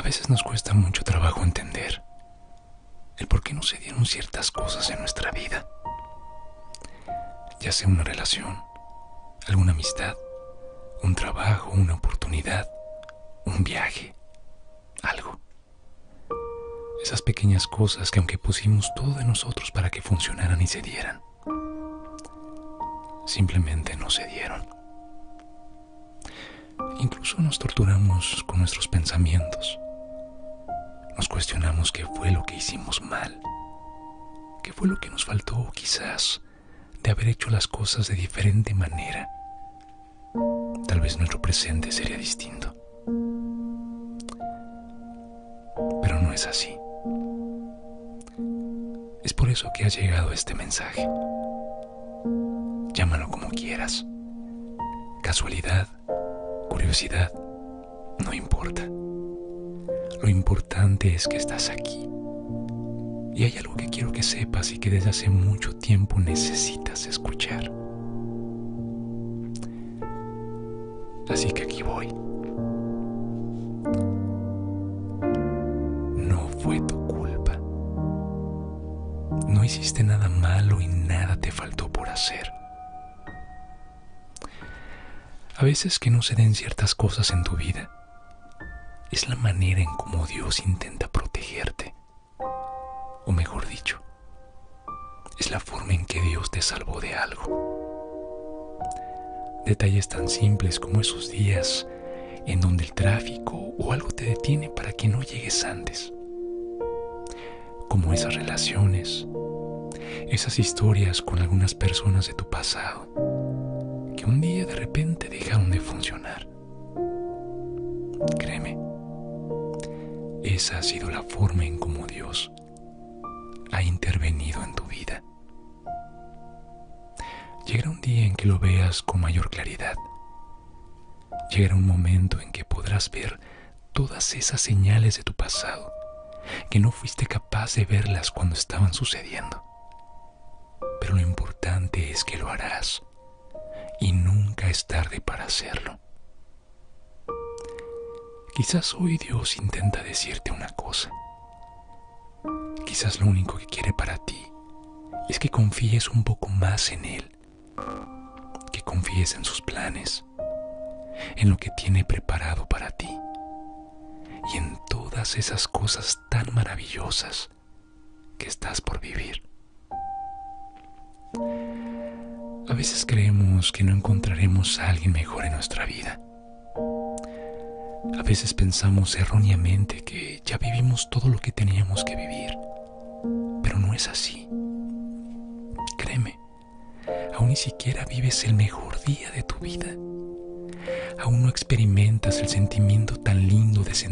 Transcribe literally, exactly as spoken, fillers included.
A veces nos cuesta mucho trabajo entender el por qué no se dieron ciertas cosas en nuestra vida, ya sea una relación, alguna amistad, un trabajo, una oportunidad, un viaje, algo. Esas pequeñas cosas que aunque pusimos todo de nosotros para que funcionaran y se dieran, simplemente no se dieron. Incluso nos torturamos con nuestros pensamientos. Nos cuestionamos qué fue lo que hicimos mal, qué fue lo que nos faltó quizás de haber hecho las cosas de diferente manera. Tal vez nuestro presente sería distinto. Pero no es así. Es por eso que ha llegado este mensaje. Llámalo como quieras. Casualidad, curiosidad, no importa. Lo importante es que estás aquí. Y hay algo que quiero que sepas y que desde hace mucho tiempo necesitas escuchar. Así que aquí voy. No fue tu culpa. No hiciste nada malo y nada te faltó por hacer. A veces que no se den ciertas cosas en tu vida es la manera en cómo Dios intenta protegerte. O mejor dicho, es la forma en que Dios te salvó de algo. Detalles tan simples como esos días en donde el tráfico o algo te detiene para que no llegues antes. Como esas relaciones, esas historias con algunas personas de tu pasado que un día de repente dejaron de funcionar. Créeme, esa ha sido la forma en cómo Dios ha intervenido en tu vida. Llegará un día en que lo veas con mayor claridad. Llegará un momento en que podrás ver todas esas señales de tu pasado que no fuiste capaz de verlas cuando estaban sucediendo. Pero lo importante es que lo harás y nunca es tarde para hacerlo. Quizás hoy Dios intenta decirte una cosa. Quizás lo único que quiere para ti es que confíes un poco más en Él, que confíes en sus planes, en lo que tiene preparado para ti y en todas esas cosas tan maravillosas que estás por vivir. A veces creemos que no encontraremos a alguien mejor en nuestra vida. A veces pensamos erróneamente que ya vivimos todo lo que teníamos que vivir, pero no es así. Créeme, aún ni siquiera vives el mejor día de tu vida. Aún no experimentas el sentimiento tan lindo de sentir